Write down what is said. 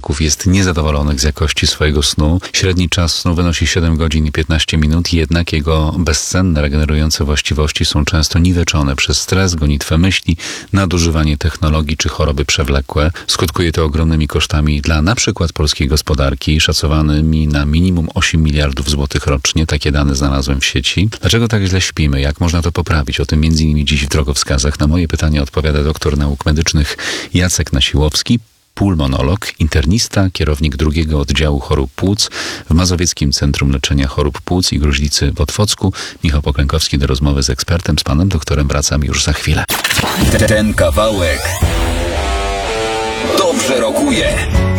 Polaków jest niezadowolonych z jakości swojego snu. Średni czas snu wynosi 7 godzin i 15 minut, jednak jego bezcenne, regenerujące właściwości są często niweczone przez stres, gonitwę myśli, nadużywanie technologii czy choroby przewlekłe. Skutkuje to ogromnymi kosztami dla na przykład polskiej gospodarki, szacowanymi na minimum 8 miliardów złotych rocznie. Takie dane znalazłem w sieci. Dlaczego tak źle śpimy? Jak można to poprawić? O tym m.in. dziś w drogowskazach. Na moje pytanie odpowiada doktor nauk medycznych Jacek Nasiłowski, pulmonolog, internista, kierownik drugiego oddziału chorób płuc w Mazowieckim Centrum Leczenia Chorób Płuc i Gruźlicy w Otwocku. Michał Poklękowski do rozmowy z ekspertem, z panem doktorem. Wracam już za chwilę. Ten kawałek dobrze rokuje.